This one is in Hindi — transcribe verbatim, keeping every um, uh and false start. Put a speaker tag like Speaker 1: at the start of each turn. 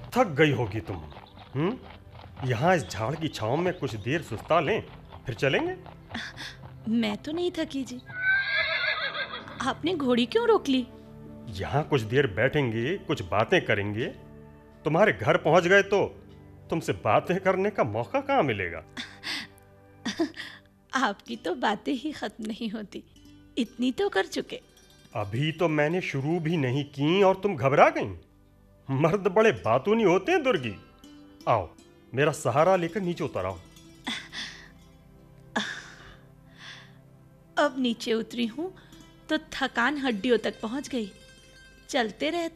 Speaker 1: थक गई होगी तुम। हम्म यहाँ इस झाड़ की छांव में कुछ देर सुस्ता लें, फिर चलेंगे।
Speaker 2: मैं तो नहीं थकी जी। आपने घोड़ी क्यों रोक ली?
Speaker 1: यहाँ कुछ देर बैठेंगे, कुछ बातें करेंगे। तुम्हारे घर पहुंच गए तो तुमसे बातें करने का मौका कहाँ मिलेगा।
Speaker 2: आपकी तो बातें ही खत्म नहीं होती, इतनी तो कर चुके।
Speaker 1: अभी तो मैंने शुरू भी नहीं की और तुम घबरा गईं। मर्द बड़े बातूनी होते हैं दुर्गी। आओ, मेरा सहारा लेकर नीचे उतर आओ।
Speaker 2: अब नीचे उतरी हूँ तो थकान हड्डियों तक पहुँच गई। चलते रहते